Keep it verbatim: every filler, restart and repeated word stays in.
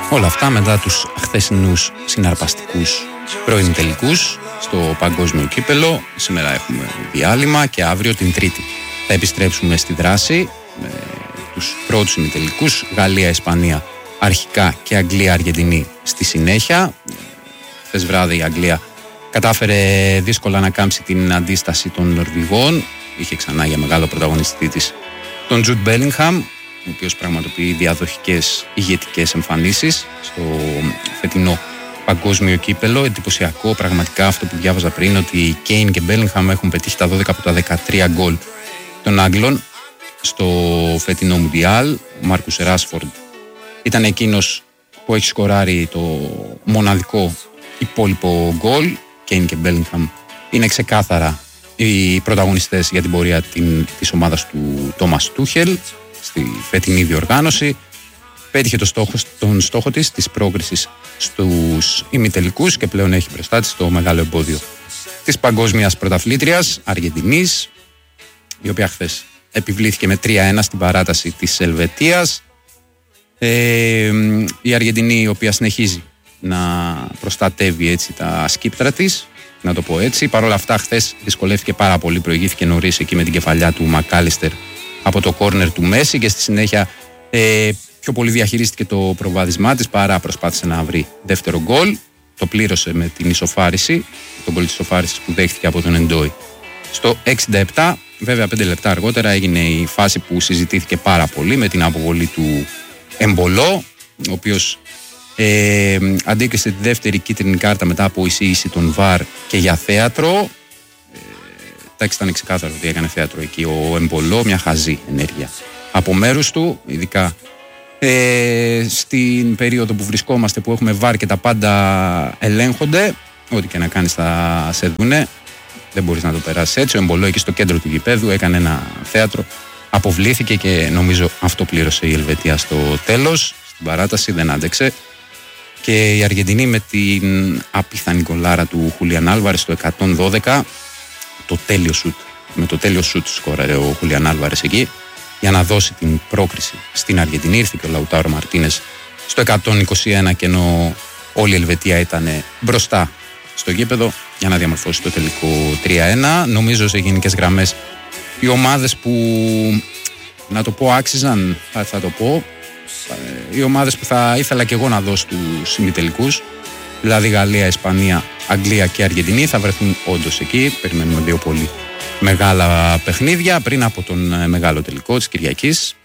Όλα αυτά μετά τους χθεσινούς συναρπαστικούς πρώην τελικούς στο παγκόσμιο κύπελο. Σήμερα έχουμε διάλειμμα και αύριο την Τρίτη θα επιστρέψουμε στη δράση με τους πρώτους ημιτελικούς, Γαλλία-Ισπανία αρχικά και Αγγλία-Αργεντινή στη συνέχεια. Χθες βράδυ η Αγγλία κατάφερε δύσκολα να κάμψει την αντίσταση των Νορβηγών. Είχε ξανά για μεγάλο πρωταγωνιστή της τον Τζουντ Μπέλιγχαμ, ο οποίος πραγματοποιεί διαδοχικές ηγετικές εμφανίσεις στο φετινό παγκόσμιο κύπελο. Εντυπωσιακό πραγματικά αυτό που διάβαζα πριν, ότι οι Κέιν και Μπέλιγχαμ έχουν πετύχει τα δώδεκα από τα δεκατρία γκολ των Άγγλων στο φετινό Μουντιάλ. Ο Μάρκους Ράσφορντ ήταν εκείνος που έχει σκοράρει το μοναδικό υπόλοιπο γκολ. Κέιν και Μπέλιγχαμ είναι ξεκάθαρα οι πρωταγωνιστές για την πορεία της ομάδας του Τόμας Τούχελ στη φετινή διοργάνωση. Πέτυχε το στόχο, τον στόχο της, της πρόκρισης στους ημιτελικούς και πλέον έχει μπροστά της το μεγάλο εμπόδιο της παγκόσμιας πρωταθλήτριας Αργεντινής, η οποία χθες επιβλήθηκε με τρία ένα στην παράταση της Ελβετίας. Ε, η Αργεντινή, η οποία συνεχίζει να προστατεύει έτσι τα σκύπτρα της, να το πω έτσι. Παρ' όλα αυτά, χθες δυσκολεύτηκε πάρα πολύ, προηγήθηκε νωρίς εκεί με την κεφαλιά του Μακάλιστερ από το κόρνερ του Μέση και στη συνέχεια ε, πιο πολύ διαχειρίστηκε το προβάδισμά της παρά προσπάθησε να βρει δεύτερο γκολ. Το πλήρωσε με την ισοφάριση, τον γκολ της ισοφάρισης που δέχτηκε από τον Εντόι στο εξήντα επτά. Βέβαια, πέντε λεπτά αργότερα έγινε η φάση που συζητήθηκε πάρα πολύ με την αποβολή του Εμπολό, ο οποίος ε, αντίκρισε τη δεύτερη κίτρινη κάρτα μετά από εισήγηση των βαρ και για θέατρο. Εντάξει, ήταν ξεκάθαρο ότι έκανε θέατρο εκεί ο Εμπολό, μια χαζή ενέργεια από μέρους του, ειδικά ε, στην περίοδο που βρισκόμαστε, που έχουμε βαρ και τα πάντα ελέγχονται. Ό,τι και να κάνεις θα σε δούνε, δεν μπορείς να το περάσεις έτσι. Ο Εμπολό εκεί στο κέντρο του γηπέδου έκανε ένα θέατρο, αποβλήθηκε και νομίζω αυτό πλήρωσε η Ελβετία στο τέλος. Στην παράταση δεν άντεξε και η Αργεντινή με την απίθανη γκολάρα του Χουλιάν Άλβαρες στο εκατόν δώδεκα, το τέλειο σουτ, με το τέλειο σουτ σκόραρε ο Χουλιάν Άλβαρες εκεί για να δώσει την πρόκριση στην Αργεντινή. Ήρθε και ο Λαουτάρο Μαρτίνες στο εκατόν είκοσι ένα και ενώ όλη η Ελβετία ήταν μπροστά στο γήπεδο για να διαμορφώσει το τελικό τρία ένα. Νομίζω σε γενικές γραμμές οι ομάδες που, να το πω, άξιζαν, θα, θα το πω, οι ομάδες που θα ήθελα και εγώ να δω στους ημιτελικούς, δηλαδή Γαλλία, Ισπανία, Αγγλία και Αργεντινή, θα βρεθούν όντως εκεί. Περιμένουμε δύο πολύ μεγάλα παιχνίδια πριν από τον μεγάλο τελικό της Κυριακής.